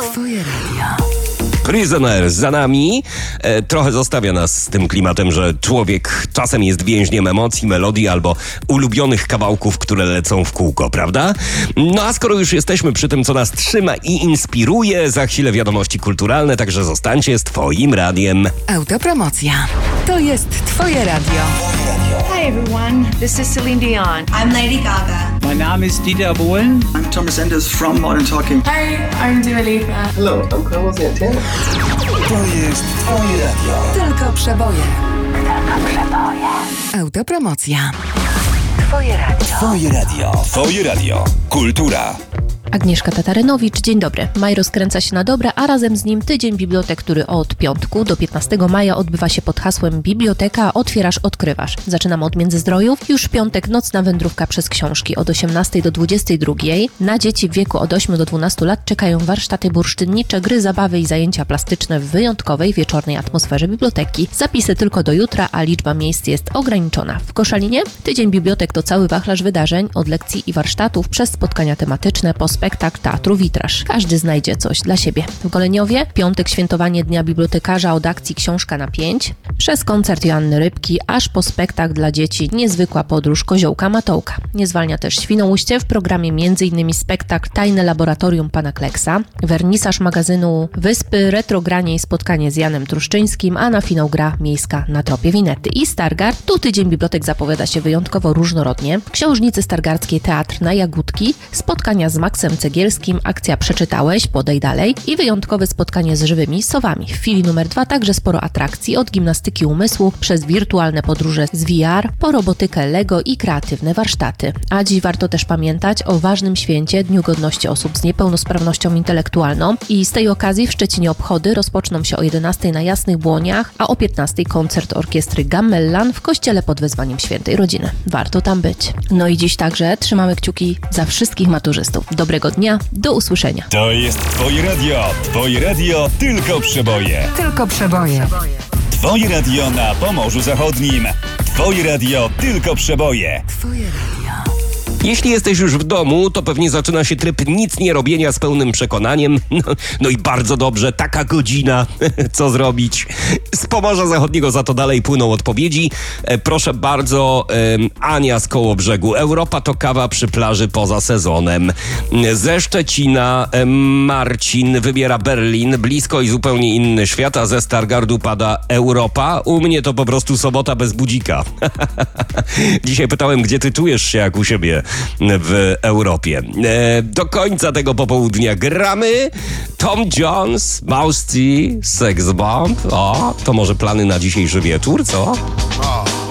Twoje radio. Prisoner za nami. Trochę zostawia nas z tym klimatem, że człowiek czasem jest więźniem emocji, melodii albo ulubionych kawałków, które lecą w kółko, prawda? No a skoro już jesteśmy przy tym, co nas trzyma i inspiruje, za chwilę wiadomości kulturalne, także zostańcie z Twoim radiem. Autopromocja. To jest Twoje radio. Hi everyone, this is Celine Dion. I'm Lady Gaga. Mein Name ist Dieter Bohlen. I'm Thomas Enders from Modern Talking. Hi, I'm Dua Lipa. Hello, I'm Carlos Santana. To jest Twoje radio. Tylko przeboje. Autopromocja. Twoje radio. Twoje radio. Twoje radio. Kultura. Agnieszka Tatarynowicz, dzień dobry. Maj rozkręca się na dobre, a razem z nim Tydzień Bibliotek, który od piątku do 15 maja odbywa się pod hasłem Biblioteka otwierasz, odkrywasz. Zaczynamy od Międzyzdrojów. Już w piątek nocna wędrówka przez książki od 18 do 22. Na dzieci w wieku od 8 do 12 lat czekają warsztaty bursztynnicze, gry, zabawy i zajęcia plastyczne w wyjątkowej, wieczornej atmosferze biblioteki. Zapisy tylko do jutra, a liczba miejsc jest ograniczona. W Koszalinie Tydzień Bibliotek to cały wachlarz wydarzeń, od lekcji i warsztatów, przez spotkania tematyczne, po spektakl, teatru, witraż. Każdy znajdzie coś dla siebie. W Goleniowie piątek świętowanie Dnia Bibliotekarza od akcji Książka na 5, przez koncert Joanny Rybki, aż po spektakl dla dzieci Niezwykła podróż Koziołka Matołka. Nie zwalnia też Świnoujście, w programie m.in. spektakl Tajne Laboratorium Pana Kleksa, wernisaż magazynu Wyspy, retrogranie i spotkanie z Janem Truszczyńskim, a na finał gra miejska na tropie Winety. I Stargard, tu Tydzień Bibliotek zapowiada się wyjątkowo różnorodnie. W książnicy stargardzkiej Teatr na Jagódki, spotkania z Maksem Cegielskim, akcja Przeczytałeś, podaj dalej i wyjątkowe spotkanie z żywymi sowami. W chwili numer 2 także sporo atrakcji, od gimnastyki umysłu, przez wirtualne podróże z VR, po robotykę Lego i kreatywne warsztaty. A dziś warto też pamiętać o ważnym święcie, Dniu Godności Osób z Niepełnosprawnością Intelektualną, i z tej okazji w Szczecinie obchody rozpoczną się o 11 na Jasnych Błoniach, a o 15 koncert orkiestry Gamellan w kościele pod wezwaniem Świętej Rodziny. Warto tam być. No i dziś także trzymamy kciuki za wszystkich maturzystów. Dobrego dnia, do usłyszenia. To jest Twoje radio. Twoje radio tylko przeboje. Tylko przeboje. Twoje radio na Pomorzu Zachodnim. Twoje radio tylko przeboje. Twoje radio. Jeśli jesteś już w domu, to pewnie zaczyna się tryb nic nie robienia z pełnym przekonaniem. No i bardzo dobrze, taka godzina. Co zrobić? Z Pomorza Zachodniego za to dalej płyną odpowiedzi. Proszę bardzo, Ania z Kołobrzegu. Europa to kawa przy plaży poza sezonem. Ze Szczecina Marcin wybiera Berlin, blisko i zupełnie inny świat, a ze Stargardu pada Europa. U mnie to po prostu sobota bez budzika. Dzisiaj pytałem, gdzie ty czujesz się jak u siebie w Europie. Do końca tego popołudnia gramy. Tom Jones, Mouse T, Sex Bomb. O, to może plany na dzisiejszy wieczór, co?